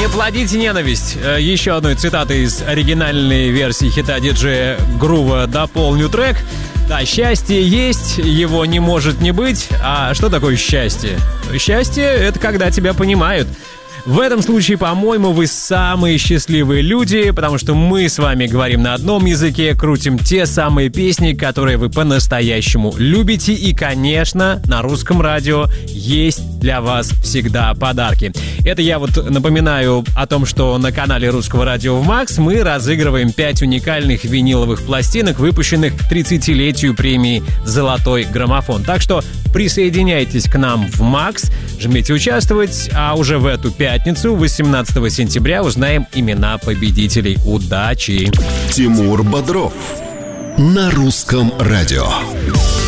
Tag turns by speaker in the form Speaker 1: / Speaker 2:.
Speaker 1: Не плодите ненависть. Еще одной цитатой из оригинальной версии хита диджея Грува дополню трек. Да, счастье есть, его не может не быть. А что такое счастье? Счастье — это когда тебя понимают. В этом случае, по-моему, вы самые счастливые люди, потому что мы с вами говорим на одном языке, крутим те самые песни, которые вы по-настоящему любите. И, конечно, на русском радио есть для вас всегда подарки. Это я вот напоминаю о том, что на канале Русского радио в МАКС мы разыгрываем 5 уникальных виниловых пластинок, выпущенных к 30-летию премии «Золотой граммофон». Так что присоединяйтесь к нам в МАКС, жмите «Участвовать», а уже в эту пятницу, 18 сентября, узнаем имена победителей. Удачи!
Speaker 2: Тимур Бодров на Русском радио.